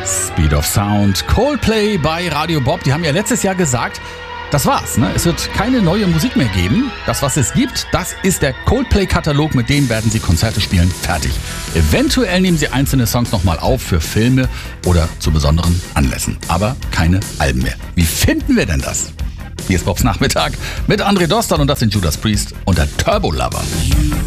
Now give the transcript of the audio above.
Speed of Sound, Coldplay bei Radio Bob. Die haben ja letztes Jahr gesagt, das war's, ne? Es wird keine neue Musik mehr geben. Das, was es gibt, das ist der Coldplay-Katalog. Mit dem werden sie Konzerte spielen. Fertig. Eventuell nehmen sie einzelne Songs nochmal auf für Filme oder zu besonderen Anlässen. Aber keine Alben mehr. Wie finden wir denn das? Hier ist Bobs Nachmittag mit André Dostal und das sind Judas Priest und der Turbo Lover.